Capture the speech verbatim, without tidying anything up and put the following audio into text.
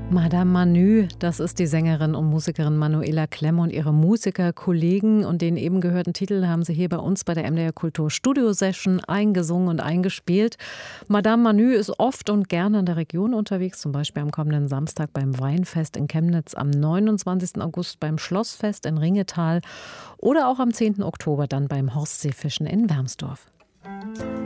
Madame Manu, das ist die Sängerin und Musikerin Manuela Klemm und ihre Musikerkollegen. Und den eben gehörten Titel haben sie hier bei uns bei der M D R Kultur Studio Session eingesungen und eingespielt. Madame Manu ist oft und gerne in der Region unterwegs, zum Beispiel am kommenden Samstag beim Weinfest in Chemnitz, am neunundzwanzigsten August beim Schlossfest in Ringetal oder auch am zehnten Oktober dann beim Horstseefischen in Wermsdorf.